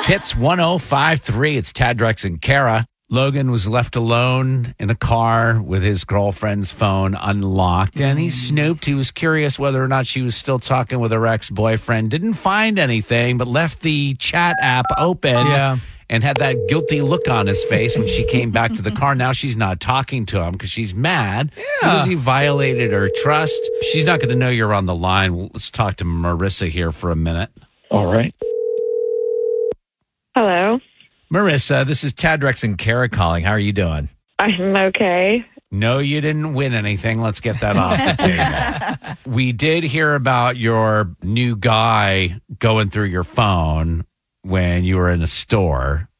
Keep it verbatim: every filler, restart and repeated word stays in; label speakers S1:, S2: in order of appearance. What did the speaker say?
S1: Hits one oh five point three. It's Tad, Drex, and Kara. Logan was left alone in the car with his girlfriend's phone unlocked, and he snooped. He was curious whether or not she was still talking with her ex-boyfriend. Didn't find anything, but left the chat app open.
S2: Yeah.
S1: And had that guilty look on his face when she came back to the car. Now she's not talking to him because she's mad
S2: Yeah.
S1: because he violated her trust. She's not going to know you're on the line. Let's talk to Marissa here for a minute.
S3: All right.
S4: Hello.
S2: Marissa, this is Tad, Drex, and Kara calling. How are you doing?
S4: I'm okay.
S1: No, you didn't win anything. Let's get that off the table. We did hear about your new guy going through your phone when you were in a store.